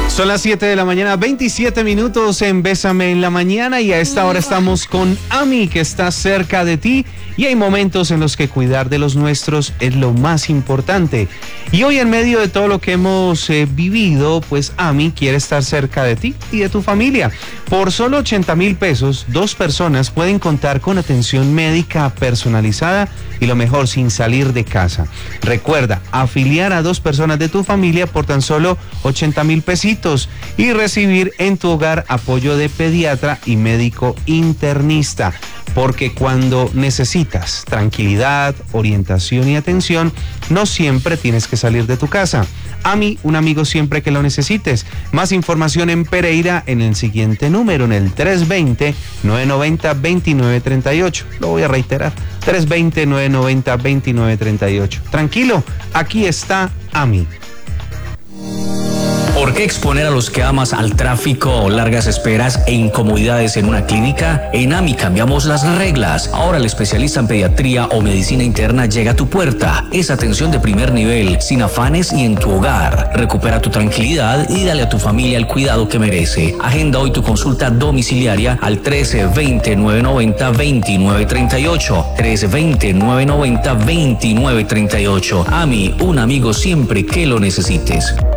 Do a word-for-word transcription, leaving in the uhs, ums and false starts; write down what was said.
Son las siete de la mañana, veintisiete minutos en Bésame en la Mañana, y a esta hora estamos con Ami, que está cerca de ti, y hay momentos en los que cuidar de los nuestros es lo más importante. Y hoy, en medio de todo lo que hemos eh, vivido, pues Ami quiere estar cerca de ti y de tu familia. Por solo ochenta mil pesos, dos personas pueden contar con atención médica personalizada y lo mejor, sin salir de casa. Recuerda, afiliar a dos personas de tu familia por tan solo ochenta mil pesitos y recibir en tu hogar apoyo de pediatra y médico internista. Porque cuando necesitas tranquilidad, orientación y atención, no siempre tienes que salir de tu casa. Ami, un amigo siempre que lo necesites. Más información en Pereira en el siguiente número, en el tres dos cero, nueve nueve cero, dos nueve tres ocho. Lo voy a reiterar, tres dos cero, nueve nueve cero, dos nueve tres ocho. Tranquilo, aquí está Ami. ¿Por qué exponer a los que amas al tráfico, largas esperas e incomodidades en una clínica? En Ami cambiamos las reglas. Ahora el especialista en pediatría o medicina interna llega a tu puerta. Es atención de primer nivel, sin afanes y en tu hogar. Recupera tu tranquilidad y dale a tu familia el cuidado que merece. Agenda hoy tu consulta domiciliaria al trece veinte, nueve noventa, veintinueve treinta y ocho. trece veinte, nueve noventa, veintinueve treinta y ocho. Ami, un amigo siempre que lo necesites.